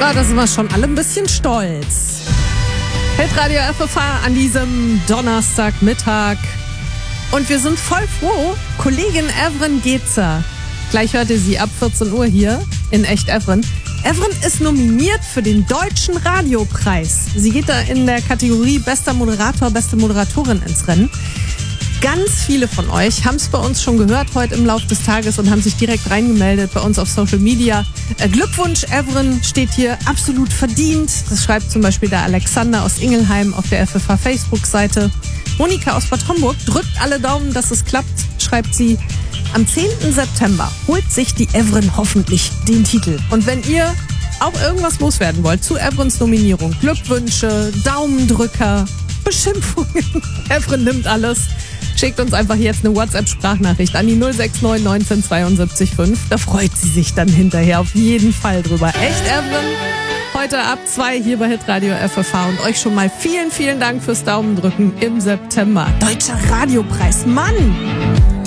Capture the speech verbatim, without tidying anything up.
Ja, da sind wir schon alle ein bisschen stolz. Hitradio F F H an diesem Donnerstagmittag. Und wir sind voll froh. Kollegin Evren Gezer, gleich hört ihr sie ab vierzehn Uhr hier in Echt Evren. Evren ist nominiert für den Deutschen Radiopreis. Sie geht da in der Kategorie Bester Moderator, Beste Moderatorin ins Rennen. Ganz viele von euch haben es bei uns schon gehört heute im Laufe des Tages und haben sich direkt reingemeldet bei uns auf Social Media. Äh, Glückwunsch, Evren, steht hier absolut verdient. Das schreibt zum Beispiel der Alexander aus Ingelheim auf der F F H Facebook-Seite. Monika aus Bad Homburg drückt alle Daumen, dass es klappt, schreibt sie. Am zehnten September holt sich die Evren hoffentlich den Titel. Und wenn ihr auch irgendwas loswerden wollt zu Evrens Nominierung, Glückwünsche, Daumendrücker, Beschimpfungen, Evren nimmt alles. Schickt uns einfach jetzt eine WhatsApp-Sprachnachricht an die null sechs neun neunzehn zweiundsiebzig fünf. Da freut sie sich dann hinterher auf jeden Fall drüber. Echt, Evren? Heute ab zwei hier bei Hitradio F F H und euch schon mal vielen, vielen Dank fürs Daumendrücken im September. Deutscher Radiopreis, Mann!